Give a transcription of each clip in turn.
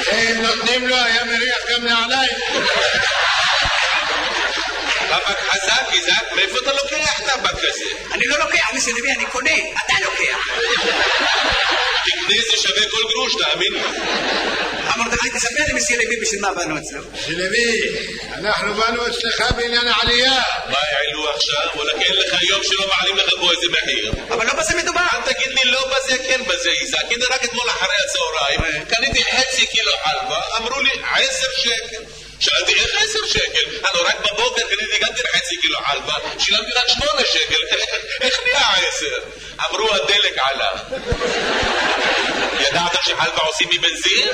הם נותנים לו, היה מריח גם נעליים. טבק חזק, איזק, מאיפה אתה לוקח טבק כזה? אני לא לוקח מסלבי, אני קונה, אתה לוקח. תקנה זה שווה כל גרוש, תאמין לי. מרדכי, תספר לי מסלבי בשביל מה באנו אצלו. סלבי, אנחנו באנו אצלך בעניין העלייה. מה העלו עכשיו? וואלה, כן לך יום שלא מעלים לך פה איזה מחיר. אבל לא בזה מדובר. אל תגיד לי לא בזה, כן בזה, איזק. הנה רק אתמול אחרי הצהריים, קניתי חצי קילו חלבה, אמרו לי 10 שקל. שאלתי איך 10 שקל? הלוא רק בבוקר קניתי גם חצי קילו חלבה, שילמתי רק 8 שקל, איך נהיה 10? אמרו הדלק עלה. ידעת שחלבה עושים מבנזין?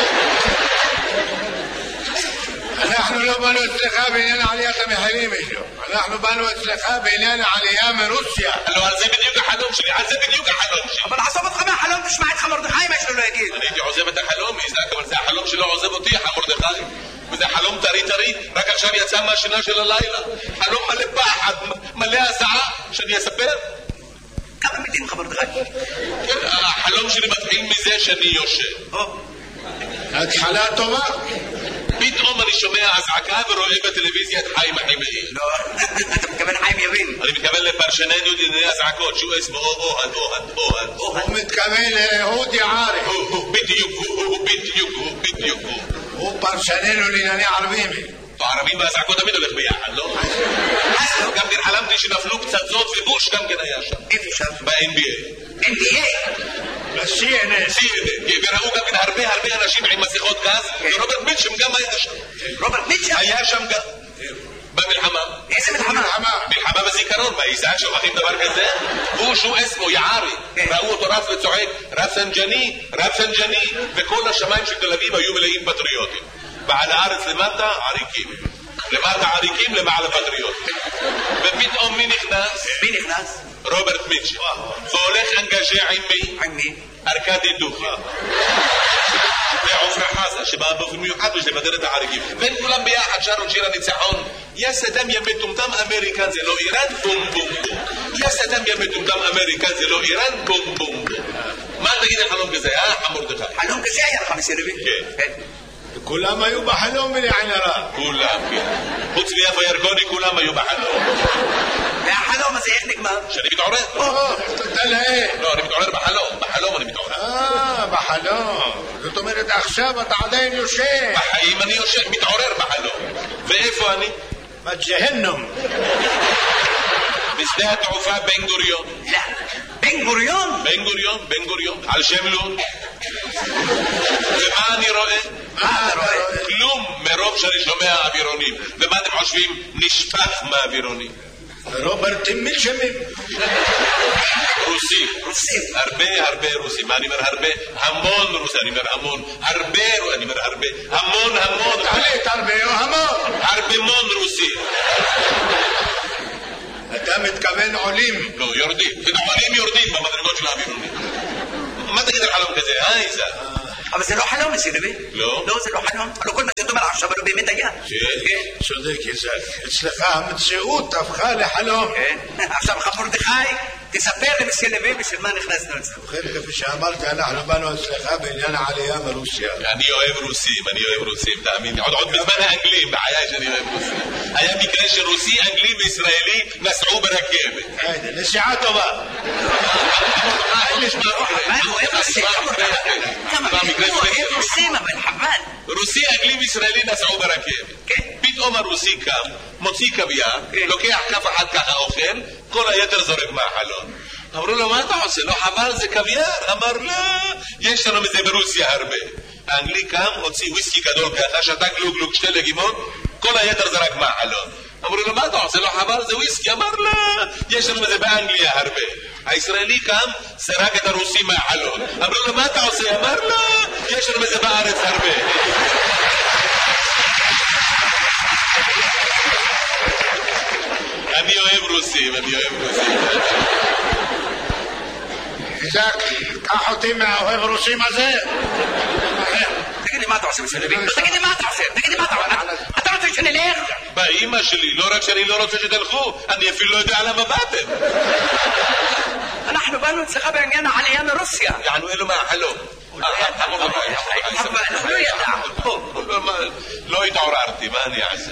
אנחנו לא באנו אצלך בעניין עליית המחירים שלו. אנחנו באנו אצלך בעניין העלייה מרוסיה. לא, על זה בדיוק החלום שלי, על זה בדיוק החלום שלי. אבל עזוב אותך מהחלום, תשמע את מרדכי מה שלו לא יגיד. אני הייתי עוזב את החלום, איזק, אבל זה החלום שלא עוזב אותי, מרדכי. וזה חלום טרי, רק עכשיו יצא מהשינה של הלילה. חלום מלא פחד, מלא הזעה, שאני אספר? כמה מילים מרדכי? כן, החלום שלי מתחיל מזה שאני יושב. התחלה טובה. פתאום אני שומע הזעקה ורואה בטלוויזיה את חיים החימאי. לא, אתה מתכוון חיים יבין. אני מתכוון לפרשננו דיני הזעקות, שהוא אסמו אוהד. הוא מתכוון לאהוד יערי. בדיוק. הוא פרשננו לענייני ערבים. הערבים והזעקות תמיד הולך ביחד, לא? גם כן חלמתי שנפלו פצצות ובוש גם כן היה שם. איפה שם? ב-NBA. NBA? ב-CNN. וראו גם כן הרבה אנשים עם מסכות גז, ורוברט מיטשם גם היה שם. רוברט מיטשם? היה שם גם. במלחמה. איזה מלחמה? מלחמה בזיכרון, באיזק שוכחים דבר כזה? הוא שהוא אסמו יערי. ראו אותו רץ וצועק, רפסנג'ני, וכל השמיים של תל אביב היו מלאים פטריוטים. ועל הארץ למטה עריקים. למטה עריקים, למעלה פטריוטים. ופתאום מי נכנס? רוברט מיטשם. והולך אנגז'ה עם מי? עם מי? ארקדי דוכי. ועופרה חזה שבאה באופן מיוחד בשביל את העריקים. בין כולם ביחד שרו שיר הניצחון. יא סדאם יא מטומטם אמריקן זה לא איראן בום בום בום. יא סדאם יא מטומטם אמריקן זה לא איראן בום בום בום. מה תגיד על חלום כזה, מרדכי? חלום כזה היה לך מסלבי? כן. כולם היו בחלום בלעין הרע. כולם, כן. חוץ מיפה ירקוני כולם היו בחלום. והחלום הזה איך נגמר? שאני מתעורר. תודה לאל. לא, אני מתעורר בחלום אני מתעורר. בחלום. זאת אומרת עכשיו אתה עדיין יושב. בחיים אני יושב, מתעורר בחלום. ואיפה אני? בג'הנום. בשדה התעופה בן גוריון. לא. בן גוריון? בן גוריון. על שם לוד. ומה אני רואה? מה אתה רואה? כלום מרוב שאני שומע אווירונים. ומה אתם חושבים? נשפך מהאווירונים. רוברט מיטשמים. רוסים. הרבה רוסים. מה אני אומר הרבה? המון רוסים. אני אומר המון. המון. תחליט הרבה או המון? הרבה רוסים. אתה מתכוון עולים. לא, יורדים. עולים יורדים במדרגות של האווירונים. מה תגיד על חלום כזה, איזה? אבל זה לא חלום מסלבי. לא? לא, זה לא חלום. הלוא כל מה שאתה אומר עכשיו לא באמת היה. כן. צודק איזק. אצלך המציאות הפכה לחלום. עכשיו מרדכי, תספר לי מסלבי בשביל מה נכנסנו אצלנו. ובכן, כפי שאמרתי, אנחנו באנו אצלך בעניין העלייה מרוסיה. אני אוהב רוסים, תאמין לי. עוד בזמן האנגלים, בחיי שאני אוהב רוסים. היה מקרה שרוסי, אנגלי וישראלי נסעו ברכבת. נסיעה טובה. הוא אוהב רוסים. הוא אוהב רוסים, אבל חבל. רוסי, אנגלי וישראלי נסעו ברכבת. פתאום הרוסי קם, מוציא קוויאר, לוקח כף אחת ככה אוכל, כל היתר זורק מהחלון. אמרו לו, מה אתה עושה? לא חבל, זה קוויאר? אמר, לא, יש לנו מזה ברוסיה הרבה. האנגלי קם, הוציא וויסקי גדול ככה, שתה גלוג 2 לגימות, כל היתר זרק מהחלון. אמרו לו, מה אתה עושה? לא חבל, זה וויסקי? אמר, לא, יש לנו מזה באנגליה הרבה. הישראלי קם, זרק את הרוסי מהחלון. אמרו לו, מה אתה עושה? אמר, לא, יש לנו מזה בארץ הרבה. אני אוהב רוסים. איזק, קח אותי מהאוהב רוסים הזה. תגיד לי מה אתה עושה מסלבי? תגיד לי מה אתה עושה? אתה רוצה שנלך? באמא שלי, לא רק שאני לא רוצה שתלכו, אני אפילו לא יודע למה באתם. אנחנו באנו אצלך בעניין העלייה מרוסיה. יענו אלו מהחלום. אבל לא ידע. התעוררתי, מה אני אעשה?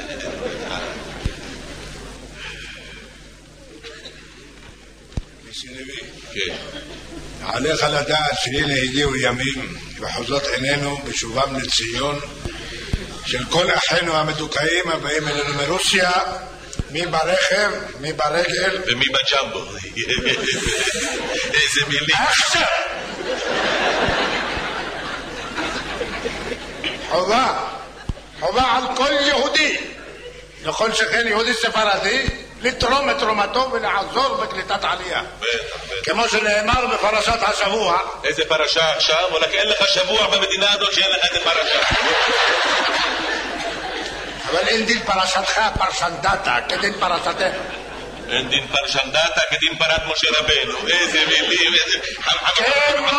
כן. עליך לדעת שהנה הגיעו ימים וחוזות עינינו בשובם לציון של כל אחינו המדוכאים הבאים אלינו מרוסיה, מי ברכב, מי ברגל ומי בג'מבו. איזה מילים. עכשיו חובה על כל יהודי, לכל שכן יהודי ספרדי, לתרום את תרומתו ולעזור בקליטת עלייה, כמו שנאמר בפרשת השבוע. איזה פרשה עכשיו? אולי אין לך שבוע במדינה הזאת שאין לך איזה פרשה. אבל אין דין פרשתך פרשן דאטה כדין פרשתך. אין דין פרשן דאטה כדין פרת משה רבנו. איזה מילים, איזה...